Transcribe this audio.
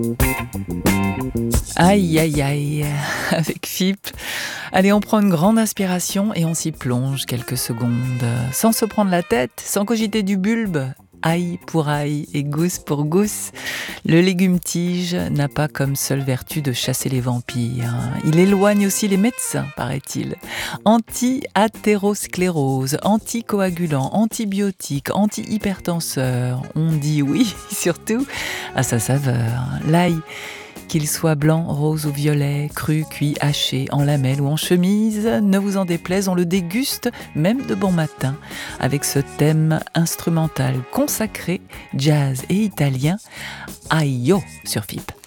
Aïe, aïe, aïe, avec FIP. Allez, on prend une grande inspiration et on s'y plonge quelques secondes, sans se prendre la tête, sans cogiter du bulbe. Ail pour ail et gousse pour gousse, le légume-tige n'a pas comme seule vertu de chasser les vampires. Il éloigne aussi les médecins, paraît-il. Anti-athérosclérose, anticoagulant, antibiotique, anti-hypertenseur. On dit oui, surtout à sa saveur. L'ail, qu'il soit blanc, rose ou violet, cru, cuit, haché, en lamelles ou en chemise, ne vous en déplaise, on le déguste même de bon matin, avec ce thème instrumental consacré, jazz et italien, Aio sur FIP.